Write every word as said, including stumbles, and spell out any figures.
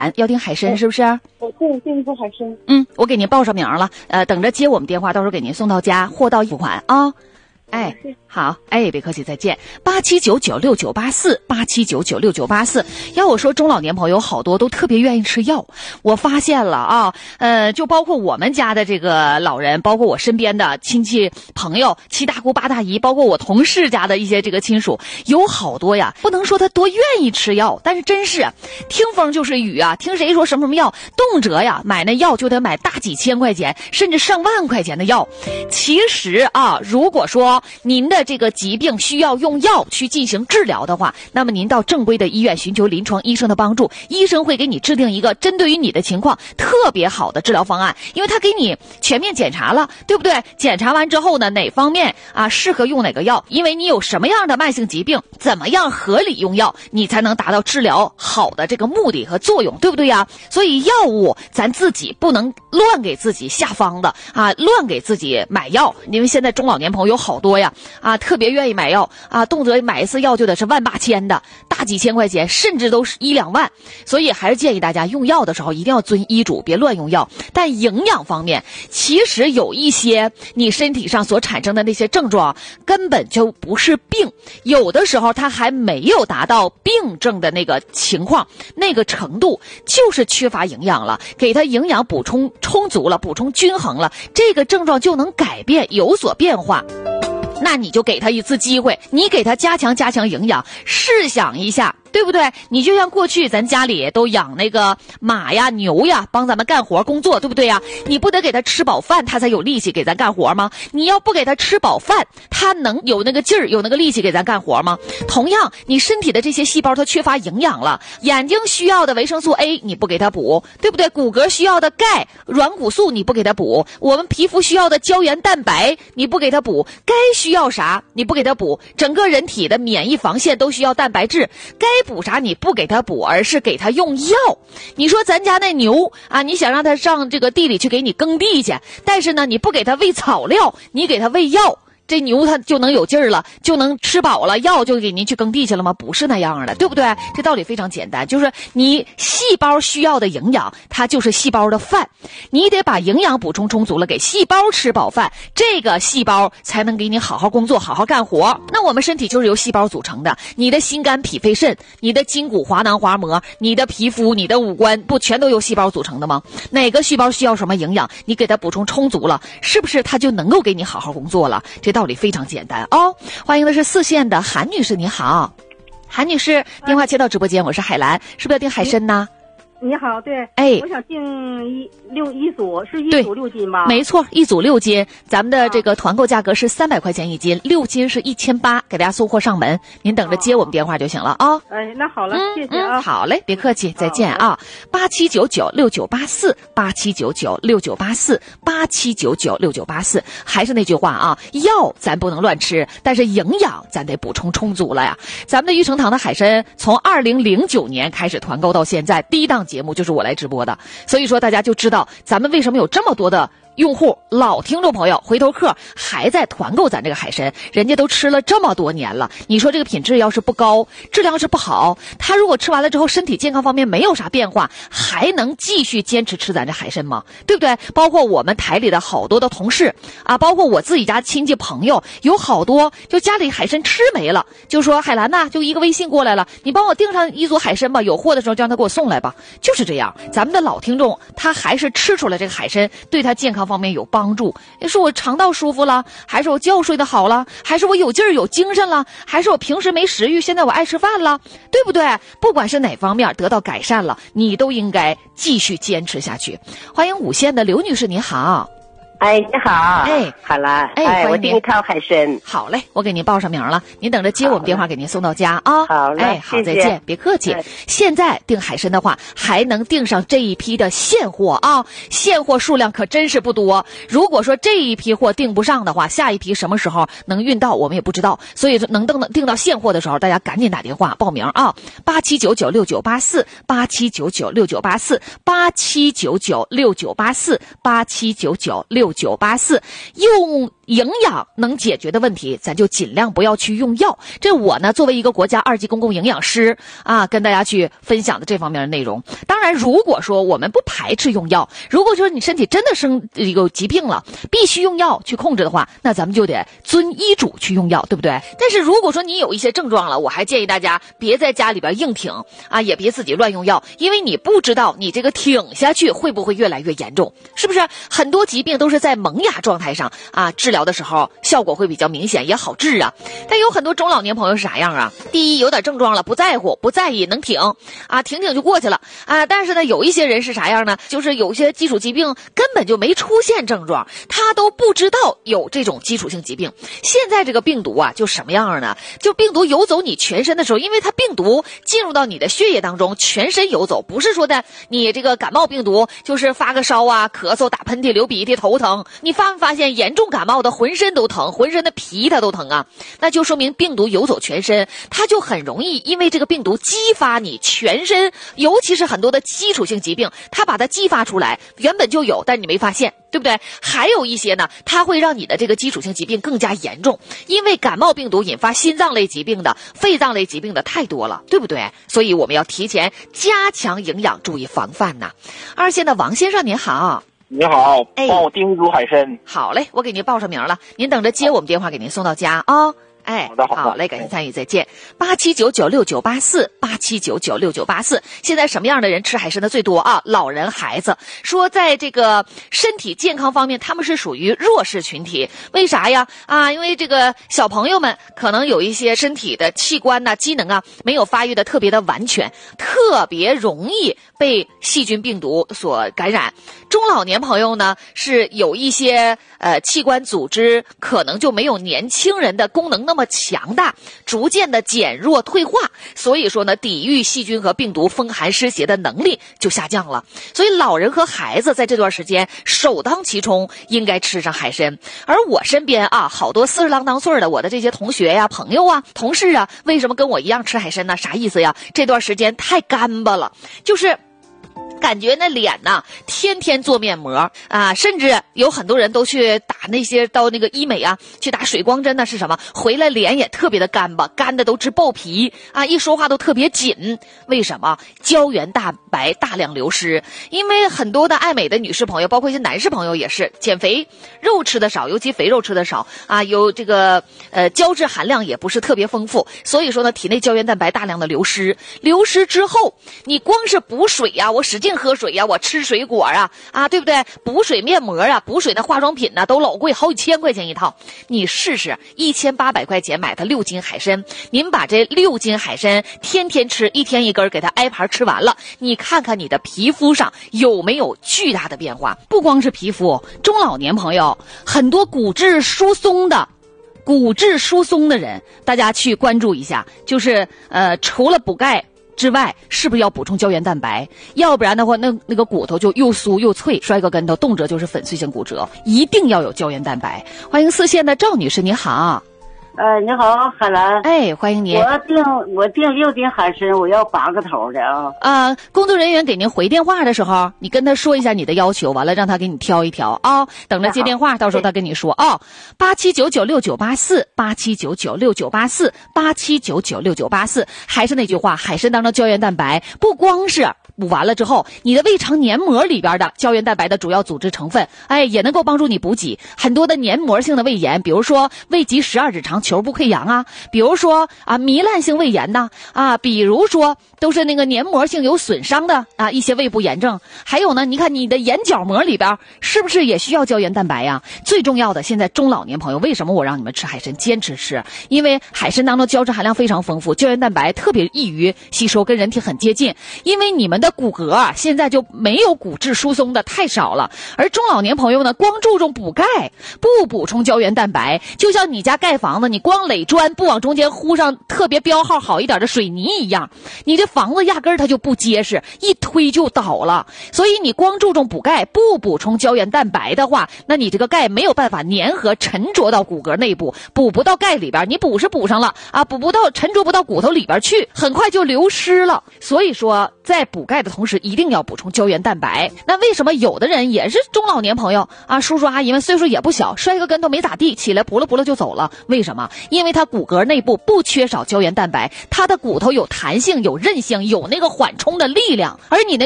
要订海参是不是？ 我订订一个海参。 嗯，我给您报上名了，呃，等着接我们电话，到时候给您送到家，货到付款啊。哎，好，哎，别客气，再见。八七九九六九八四，八七九九六九八四。要我说，中老年朋友好多都特别愿意吃药，我发现了啊，呃，就包括我们家的这个老人，包括我身边的亲戚朋友，七大姑八大姨，包括我同事家的一些这个亲属，有好多呀，不能说他多愿意吃药，但是真是听风就是雨啊，听谁说什么什么药，动辄呀买那药就得买大几千块钱，甚至上万块钱的药。其实啊，如果说您的这个疾病需要用药去进行治疗的话，那么您到正规的医院寻求临床医生的帮助，医生会给你制定一个针对于你的情况特别好的治疗方案，因为他给你全面检查了，对不对？检查完之后呢，哪方面啊适合用哪个药，因为你有什么样的慢性疾病，怎么样合理用药，你才能达到治疗好的这个目的和作用，对不对呀？所以药物咱自己不能乱给自己下方的啊，乱给自己买药，因为现在中老年朋友有好多呀啊，特别愿意买药啊，动辄买一次药就得是万八千的，大几千块钱，甚至都是一两万。所以还是建议大家用药的时候一定要遵医嘱，别乱用药。但营养方面，其实有一些你身体上所产生的那些症状根本就不是病，有的时候它还没有达到病症的那个情况，那个程度，就是缺乏营养了，给它营养补充充足了，补充均衡了，这个症状就能改变，有所变化。那你就给他一次机会，你给他加强加强营养，试想一下，对不对？你就像过去咱家里都养那个马呀牛呀，帮咱们干活工作，对不对呀？你不得给他吃饱饭，他才有力气给咱干活吗？你要不给他吃饱饭，他能有那个劲儿，有那个力气给咱干活吗？同样，你身体的这些细胞它缺乏营养了，眼睛需要的维生素 A 你不给他补，对不对？骨骼需要的钙、软骨素你不给他补，我们皮肤需要的胶原蛋白你不给他补，该需要啥你不给他补，整个人体的免疫防线都需要蛋白质，该补啥你不给他补，而是给他用药。你说咱家那牛啊，你想让他上这个地里去给你耕地去，但是呢你不给他喂草料，你给他喂药，这牛它就能有劲儿了，就能吃饱了，药就给您去耕地去了吗？不是那样的，对不对？这道理非常简单，就是你细胞需要的营养，它就是细胞的饭，你得把营养补充充足了，给细胞吃饱饭，这个细胞才能给你好好工作，好好干活。那我们身体就是由细胞组成的，你的心肝脾肺肾，你的筋骨滑囊滑膜，你的皮肤，你的五官，不全都由细胞组成的吗？哪个细胞需要什么营养，你给它补充充足了，是不是它就能够给你好好工作了？这道理非常简单哦。欢迎的是四县的韩女士，你好。韩女士，电话接到直播间，我是海兰，是不是要订海参呢？ 你好，对， 哎， 我想订一六一组，是一组六斤吧？ 没错，一组六斤，咱们的这个团购价格是三百块钱一斤，六斤是一千八，给大家送货上门，您等着接我们电话就行了啊。哦、 哎，那好了， 嗯、 谢谢啊、 嗯。好嘞，别客气，再见啊。八七九九六九八四，八七九九六九八四，八七九九六九八四。还是那句话啊，药咱不能乱吃，但是营养咱得补充充足了呀。咱们的玉成堂的海参从二零零九年开始团购到现在，第一档节目就是我来直播的，所以说大家就知道咱们为什么有这么多的用户老听众朋友回头客还在团购咱这个海参，人家都吃了这么多年了，你说这个品质要是不高，质量是不好，他如果吃完了之后身体健康方面没有啥变化，还能继续坚持吃咱这海参吗？对不对？包括我们台里的好多的同事啊，包括我自己家亲戚朋友，有好多就家里海参吃没了，就说海兰呐，就一个微信过来了，你帮我订上一组海参吧，有货的时候就让他给我送来吧。就是这样，咱们的老听众他还是吃出来这个海参对他健康方面有帮助，是我肠道舒服了，还是我觉睡得好了，还是我有劲儿有精神了，还是我平时没食欲现在我爱吃饭了，对不对？不管是哪方面得到改善了，你都应该继续坚持下去。欢迎五县的刘女士，你好。 哎，你好， 哎， 好了， 哎， 哎我订一套海参。 好嘞，我给您报上名了，您等着接我们电话给您送到家啊。 好嘞， 哎，好，再见，别客气。现在订海参的话，还能订上这一批的现货啊，现货数量可真是不多。如果说这一批货订不上的话，下一批什么时候能运到我们也不知道，所以能订订到现货的时候，大家赶紧打电话报名啊，八七九九六九八四，八七九九六九八四，八七九九六九八四，八七九九六。 六九八四。用营养能解决的问题，咱就尽量不要去用药。这我呢，作为一个国家二级公共营养师啊，跟大家去分享的这方面的内容。当然，如果说我们不排斥用药，如果说你身体真的生有疾病了，必须用药去控制的话，那咱们就得遵医嘱去用药，对不对？但是如果说你有一些症状了，我还建议大家别在家里边硬挺啊，也别自己乱用药，因为你不知道你这个挺下去会不会越来越严重，是不是？很多疾病都是在萌芽状态上啊，治疗的时候效果会比较明显，也好治啊。但有很多中老年朋友是啥样啊？第一，有点症状了不在乎不在意，能挺啊，挺挺就过去了啊。但是呢，有一些人是啥样呢？就是有些基础疾病根本就没出现症状，他都不知道有这种基础性疾病。现在这个病毒啊，就什么样呢？就病毒游走你全身的时候，因为它病毒进入到你的血液当中，全身游走，不是说的你这个感冒病毒就是发个烧啊、咳嗽、打喷嚏、流鼻涕、头疼。你发没发现严重感冒的浑身都疼，浑身的皮它都疼啊？那就说明病毒游走全身，它就很容易因为这个病毒激发你全身，尤其是很多的基础性疾病，它把它激发出来，原本就有，但你没发现，对不对？还有一些呢，它会让你的这个基础性疾病更加严重，因为感冒病毒引发心脏类疾病的、肺脏类疾病的太多了，对不对？所以我们要提前加强营养，注意防范呐。二线的王先生您好。 你好， 哎， 帮我订一组海参。 好嘞，我给您报上名了，您等着接我们电话，给您送到家啊、哦。哎， 好的好的， 好嘞，感谢参与，再见。八七九九六九八四，八七九九六九八四。现在什么样的人吃海参的最多啊？老人、孩子。说在这个身体健康方面，他们是属于弱势群体。为啥呀？啊，因为这个小朋友们可能有一些身体的器官呐、机能啊，没有发育的特别的完全，特别容易被细菌病毒所感染。中老年朋友呢，是有一些呃器官组织可能就没有年轻人的功能那么强大，逐渐的减弱退化，所以说呢，抵御细菌和病毒风寒湿邪的能力就下降了。所以老人和孩子在这段时间首当其冲应该吃上海参。而我身边啊，好多四十郎当岁的我的这些同学呀、朋友啊、同事啊，为什么跟我一样吃海参呢？啥意思呀？这段时间太干巴了，就是感觉那脸呐，天天做面膜啊，甚至有很多人都去打那些到那个医美啊，去打水光针呢，是什么？回来脸也特别的干巴，干的都直爆皮啊，一说话都特别紧。为什么？胶原蛋白大量流失。因为很多的爱美的女士朋友，包括一些男士朋友也是减肥，肉吃的少，尤其肥肉吃的少啊，有这个呃胶质含量也不是特别丰富，所以说呢，体内胶原蛋白大量的流失。流失之后，你光是补水呀、啊，我使劲喝水呀、啊，我吃水果啊，啊，对不对？补水面膜啊，补水的化妆品呢、啊，都老贵，好几千块钱一套。你试试，一千八百块钱买的六斤海参，您把这六斤海参天天吃，一天一根，给它挨盘吃完了，你看看你的皮肤上有没有巨大的变化？不光是皮肤，中老年朋友很多骨质疏松的。骨质疏松的人，大家去关注一下，就是呃，除了补钙之外，是不是要补充胶原蛋白？要不然的话，那那个骨头就又酥又脆，摔个跟头，动辄就是粉碎性骨折。一定要有胶原蛋白。欢迎四线的赵女士，你好。 呃，你好，海兰。 哎，欢迎您。 我订我订六斤海参，我要八个头的啊。 啊，工作人员给您回电话的时候，你跟他说一下你的要求，完了让他给你挑一挑啊、哦。等着接电话，到时候他跟你说啊。八七九九六九八四，八七九九六九八四，八七九九六九八四。还是那句话，海参当中胶原蛋白不光是补完了之后，你的胃肠黏膜里边的胶原蛋白的主要组织成分，哎，也能够帮助你补给很多的黏膜性的胃炎，比如说胃及十二指肠球部溃疡啊，比如说啊糜烂性胃炎呐，啊，比如说都是那个黏膜性有损伤的啊一些胃部炎症。还有呢，你看你的眼角膜里边是不是也需要胶原蛋白呀？最重要的，现在中老年朋友，为什么我让你们吃海参，坚持吃？因为海参当中胶质含量非常丰富，胶原蛋白特别易于吸收，跟人体很接近。因为你们的骨骼啊，现在就没有骨质疏松的太少了，而中老年朋友呢，光注重补钙，不补充胶原蛋白，就像你家盖房子，你光垒砖不往中间糊上特别标号好一点的水泥一样，你这房子压根儿它就不结实，一推就倒了。所以你光注重补钙，不补充胶原蛋白的话，那你这个钙没有办法粘合沉着到骨骼内部，补不到钙里边，你补是补上了啊，补不到沉着不到骨头里边去，很快就流失了。所以说在补钙钙的同时一定要补充胶原蛋白。那为什么有的人也是中老年朋友啊，叔叔阿姨们岁数也不小，摔个跟头没咋地，起来扑了扑了就走了？为什么？因为他骨骼内部不缺少胶原蛋白，他的骨头有弹性、有韧性、有那个缓冲的力量，而你那